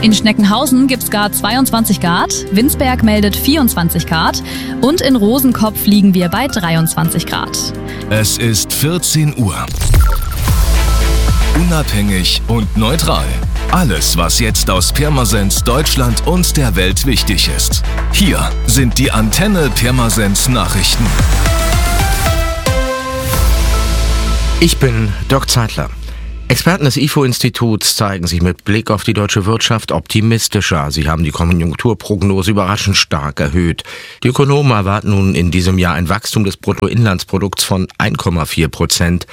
In Schneckenhausen gibt's gar 22 Grad, Winsberg meldet 24 Grad und in Rosenkopf liegen wir bei 23 Grad. Es ist 14 Uhr. Unabhängig und neutral. Alles, was jetzt aus Pirmasens, Deutschland und der Welt wichtig ist. Hier sind die Antenne Pirmasens Nachrichten. Ich bin Dirk Zeitler. Experten des IFO-Instituts zeigen sich mit Blick auf die deutsche Wirtschaft optimistischer. Sie haben die Konjunkturprognose überraschend stark erhöht. Die Ökonomen erwarten nun in diesem Jahr ein Wachstum des Bruttoinlandsprodukts von 1,4%.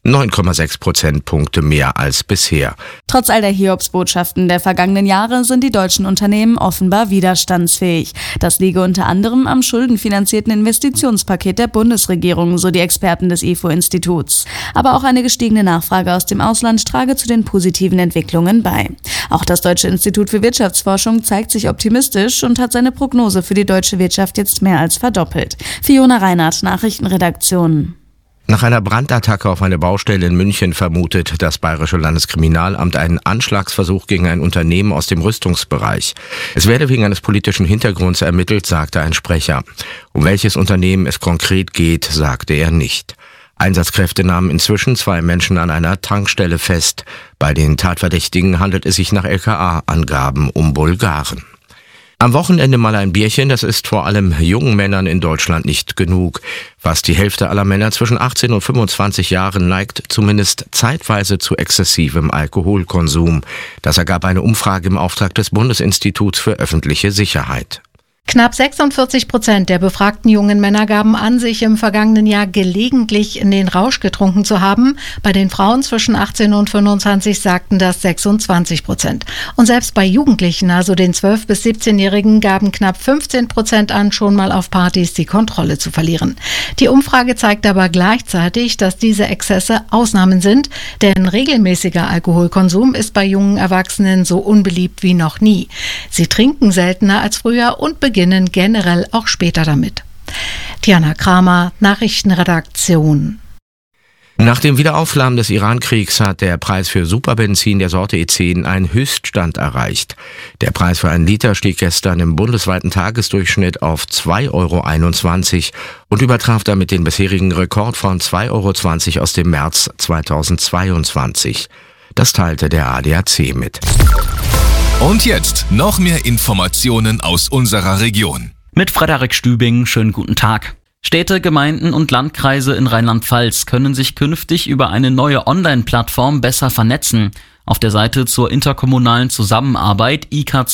9,6 Prozentpunkte mehr als bisher. Trotz all der Hiobsbotschaften der vergangenen Jahre sind die deutschen Unternehmen offenbar widerstandsfähig. Das liege unter anderem am schuldenfinanzierten Investitionspaket der Bundesregierung, so die Experten des IFO-Instituts. Aber auch eine gestiegene Nachfrage aus dem Ausland trage zu den positiven Entwicklungen bei. Auch das Deutsche Institut für Wirtschaftsforschung zeigt sich optimistisch und hat seine Prognose für die deutsche Wirtschaft jetzt mehr als verdoppelt. Fiona Reinhardt, Nachrichtenredaktion. Nach einer Brandattacke auf eine Baustelle in München vermutet das Bayerische Landeskriminalamt einen Anschlagsversuch gegen ein Unternehmen aus dem Rüstungsbereich. Es werde wegen eines politischen Hintergrunds ermittelt, sagte ein Sprecher. Um welches Unternehmen es konkret geht, sagte er nicht. Einsatzkräfte nahmen inzwischen 2 Menschen an einer Tankstelle fest. Bei den Tatverdächtigen handelt es sich nach LKA-Angaben um Bulgaren. Am Wochenende mal ein Bierchen, das ist vor allem jungen Männern in Deutschland nicht genug. Fast die Hälfte aller Männer zwischen 18 und 25 Jahren neigt zumindest zeitweise zu exzessivem Alkoholkonsum. Das ergab eine Umfrage im Auftrag des Bundesinstituts für öffentliche Sicherheit. Knapp 46% der befragten jungen Männer gaben an, sich im vergangenen Jahr gelegentlich in den Rausch getrunken zu haben. Bei den Frauen zwischen 18 und 25 sagten das 26%. Und selbst bei Jugendlichen, also den 12- bis 17-Jährigen, gaben knapp 15% an, schon mal auf Partys die Kontrolle zu verlieren. Die Umfrage zeigt aber gleichzeitig, dass diese Exzesse Ausnahmen sind, denn regelmäßiger Alkoholkonsum ist bei jungen Erwachsenen so unbeliebt wie noch nie. Sie trinken seltener als früher und beginnen generell auch später damit. Diana Kramer, Nachrichtenredaktion. Nach dem Wiederauflammen des Iran-Kriegs hat der Preis für Superbenzin der Sorte E10 einen Höchststand erreicht. Der Preis für einen Liter stieg gestern im bundesweiten Tagesdurchschnitt auf 2,21 € und übertraf damit den bisherigen Rekord von 2,20 € aus dem März 2022. Das teilte der ADAC mit. Und jetzt noch mehr Informationen aus unserer Region. Mit Frederik Stübing, schönen guten Tag. Städte, Gemeinden und Landkreise in Rheinland-Pfalz können sich künftig über eine neue Online-Plattform besser vernetzen. Auf der Seite zur interkommunalen Zusammenarbeit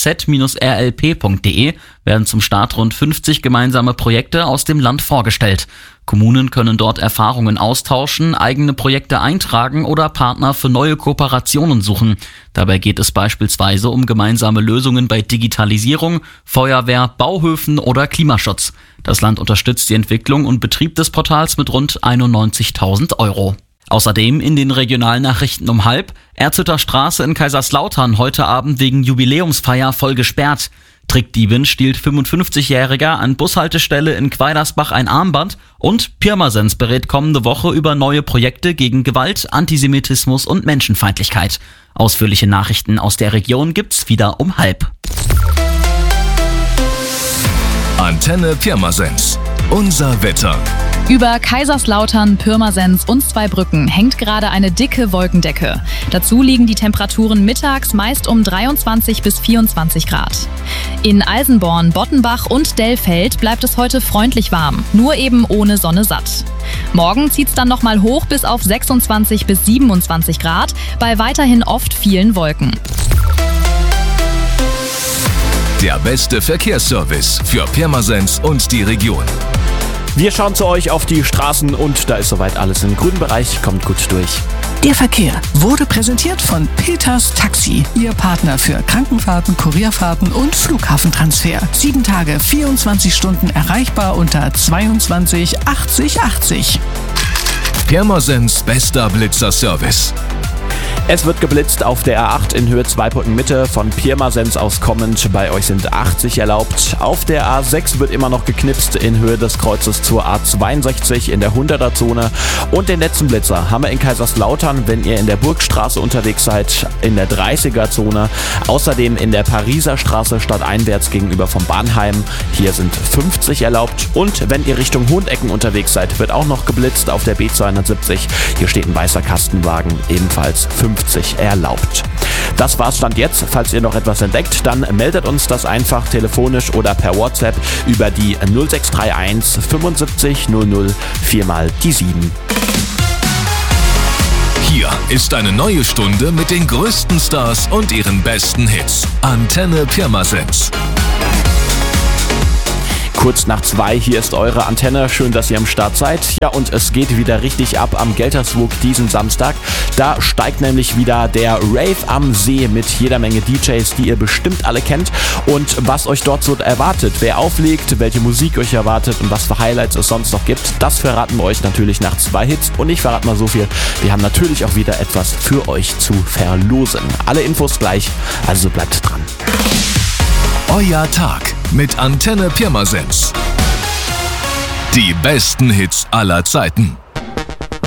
ikz-rlp.de werden zum Start rund 50 gemeinsame Projekte aus dem Land vorgestellt. Kommunen können dort Erfahrungen austauschen, eigene Projekte eintragen oder Partner für neue Kooperationen suchen. Dabei geht es beispielsweise um gemeinsame Lösungen bei Digitalisierung, Feuerwehr, Bauhöfen oder Klimaschutz. Das Land unterstützt die Entwicklung und Betrieb des Portals mit rund 91.000 €. Außerdem in den Regionalnachrichten um 12:30: Erzhütter Straße in Kaiserslautern heute Abend wegen Jubiläumsfeier voll gesperrt. Trickdiebin stiehlt 55-Jähriger an Bushaltestelle in Quaidersbach ein Armband und Pirmasens berät kommende Woche über neue Projekte gegen Gewalt, Antisemitismus und Menschenfeindlichkeit. Ausführliche Nachrichten aus der Region gibt's wieder um 12:30. Antenne Pirmasens. Unser Wetter. Über Kaiserslautern, Pirmasens und Zweibrücken hängt gerade eine dicke Wolkendecke. Dazu liegen die Temperaturen mittags meist um 23 bis 24 Grad. In Alsenborn, Bottenbach und Dellfeld bleibt es heute freundlich warm, nur eben ohne Sonne satt. Morgen zieht's dann nochmal hoch bis auf 26 bis 27 Grad, bei weiterhin oft vielen Wolken. Der beste Verkehrsservice für Pirmasens und die Region. Wir schauen zu euch auf die Straßen und da ist soweit alles im grünen Bereich. Kommt gut durch. Der Verkehr wurde präsentiert von Peters Taxi, Ihr Partner für Krankenfahrten, Kurierfahrten und Flughafentransfer. 7 Tage, 24 Stunden erreichbar unter 22 80 80. Pirmasens bester Blitzerservice. Es wird geblitzt auf der A8 in Höhe Zweibrücken-Mitte von Pirmasens aus kommend. Bei euch sind 80 erlaubt. Auf der A6 wird immer noch geknipst in Höhe des Kreuzes zur A62 in der 100er-Zone. Und den letzten Blitzer haben wir in Kaiserslautern, wenn ihr in der Burgstraße unterwegs seid, in der 30er-Zone. Außerdem in der Pariser Straße stadteinwärts gegenüber vom Bahnheim. Hier sind 50 erlaubt. Und wenn ihr Richtung Hohenecken unterwegs seid, wird auch noch geblitzt auf der B270. Hier steht ein weißer Kastenwagen, ebenfalls 50 erlaubt. Das war's Stand jetzt. Falls ihr noch etwas entdeckt, dann meldet uns das einfach telefonisch oder per WhatsApp über die 0631 75 00 4 mal die 7. Hier ist eine neue Stunde mit den größten Stars und ihren besten Hits. Antenne Pirmasens. Kurz nach 2, hier ist eure Antenne. Schön, dass ihr am Start seid. Ja, und es geht wieder richtig ab am Gelterswog diesen Samstag. Da steigt nämlich wieder der Rave am See mit jeder Menge DJs, die ihr bestimmt alle kennt. Und was euch dort so erwartet, wer auflegt, welche Musik euch erwartet und was für Highlights es sonst noch gibt, das verraten wir euch natürlich nach 2 Hits. Und ich verrate mal so viel, wir haben natürlich auch wieder etwas für euch zu verlosen. Alle Infos gleich, also bleibt dran. Euer Tag mit Antenne Pirmasens. Die besten Hits aller Zeiten.